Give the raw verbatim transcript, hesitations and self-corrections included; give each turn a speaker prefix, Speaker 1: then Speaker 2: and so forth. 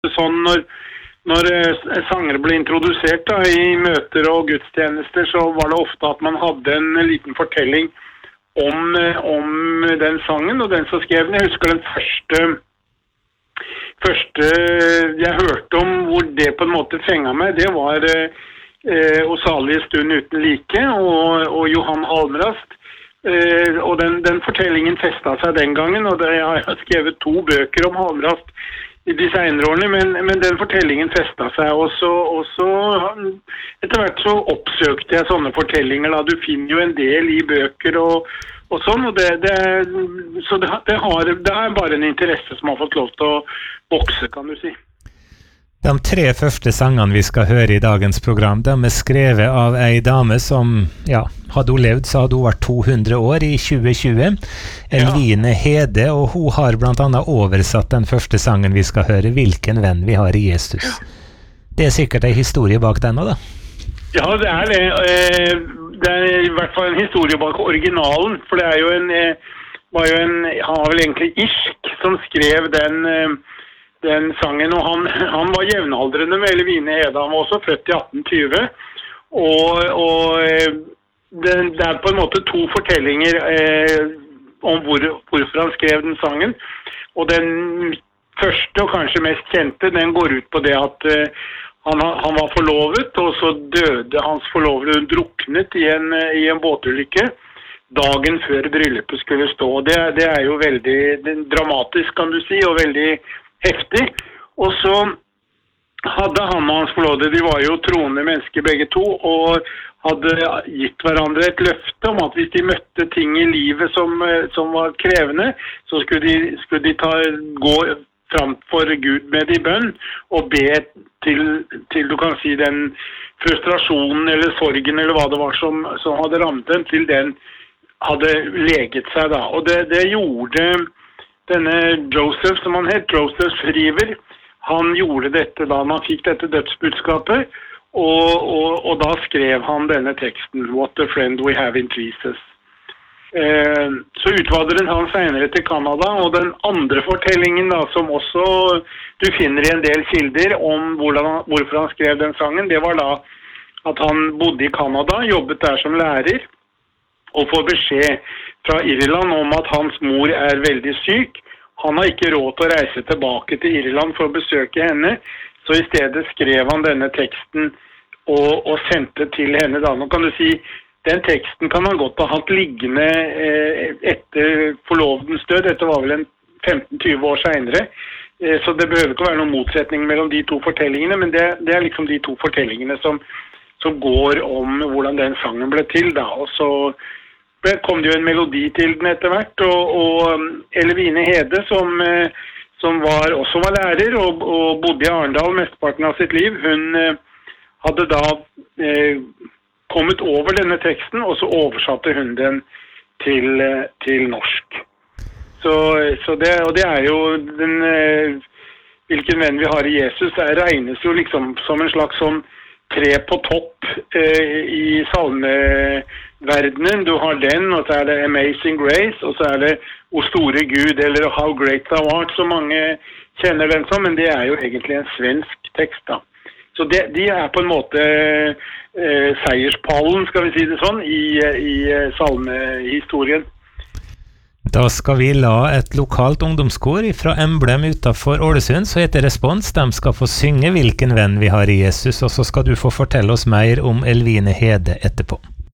Speaker 1: sånn når, når sangere ble introdusert da, i møter og gudstjenester, så var det ofte at man hadde en liten fortelling om, om den sangen og den som skrev den. Jeg husker den første, første jeg hørte om hvor det på en måte fenget meg, det var eh, O salige stund uten like og, og Johan Halmrast. Eh, og den, den fortellingen festet seg den gangen, og det, jeg har skrevet to bøker om Halmrast i de senere årene, men, men den fortellingen festet seg, og så, og så etter hvert så oppsøkte jeg sånne fortellinger, da. Du finner jo en del i bøker og, og sånn, og det, det, så det, det, har, det er bare en interesse som har fått lov til å vokse, kan du si.
Speaker 2: De tre første sangene vi skal høre i dagens program, de er skrevet av ei dame som, ja, hadde hun levd, så hadde hun vært to hundre år i tjue tjue. Eline Hede, og hun har blant annet oversatt den første sangen vi skal høre, Hvilken venn vi har i Jesus. Det er sikkert en historie bak den også, da.
Speaker 1: Ja, det er det. Det er i hvert fall en historie bak originalen, for det er jo en, var jo en, han var vel egentlig irsk som skrev den den sangen, og han, han var jevnaldrende med Eline Hede. Han var også født i atten tjue, og, og det, det er på en måte to fortellinger eh, om hvor, hvorfor han skrev den sangen, og den første og kanskje mest kjente, den går ut på det at eh, han, han var forlovet, og så døde hans forlovede, hun druknet i en, i en båtulykke dagen før bryllupet skulle stå. Det, det er jo veldig dramatisk, kan du si, og veldig heftig, og så hadde han og hans forlovede, de var jo troende mennesker begge to, og hadde gitt hverandre et løfte om at hvis de møtte ting i livet som, som var krevende, så skulle de, skulle de ta, gå fram for Gud med det i bønn, og be til, til du kan si den frustrasjonen eller sorgen eller hva det var som, som hadde rammet dem, til den hadde leget seg da, og det, det gjorde denne Joseph, som han het, Joseph River, han gjorde dette da man fikk dette dødsbudskapet, og, og, og da skrev han denne teksten, What a friend we have in Jesus. Eh, så utvadret han senere til Kanada, og den andre fortellingen da, som også du finner i en del kilder om hvordan, hvorfor han skrev den sangen, det var da at han bodde i Kanada, jobbet der som lærer, og får beskjed fra Irland om at hans mor er veldig syk. Han har ikke råd til å reise tilbake til Irland for å besøke henne, så i stedet skrev han denne teksten og, og sendte til henne da. Nå kan du si, den teksten kan han godt ha hatt liggende eh, etter forlovedens død, dette var vel en femten til tjue år senere, eh, så det behøver ikke være noen motsetning mellom de to fortellingene, men det, det er liksom de to fortellingene som, som går om hvordan den sangen ble til da, og så det kom det jo en melodi til den etter hvert, og, og Eline Hede, som, som var, også var lærer og, og bodde i Arendal mesteparten av sitt liv, hun hadde da eh, kommet over denne teksten, og så oversatte hun den til, til norsk. Så, så det, og det er jo den, hvilken venn vi har i Jesus, det regnes jo liksom som en slags sånn tre på topp eh, i salmeverdenen. Du har den, og så er det Amazing Grace, og så er det O store Gud, eller How Great Thou Art, så mange kjenner den som, men det er jo egentlig en svensk tekst da. Så det, de er på en måte eh, seierspallen, skal vi si det sånn, i, i salmehistorien.
Speaker 2: Da skal vi la et lokalt ungdomskor fra Emblem utenfor Ålesund, så heter Respons. De skal få synge Hvilken venn vi har i Jesus, og så skal du få fortelle oss mer om Eline Hede etterpå.